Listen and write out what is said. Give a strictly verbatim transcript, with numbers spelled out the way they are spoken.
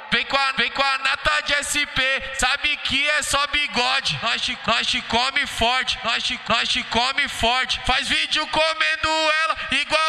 Vem com a, vem com a nata de S P, sabe que é só bigode. Nós te, nós te come forte, nós te, nós te come forte. Faz vídeo comendo ela igual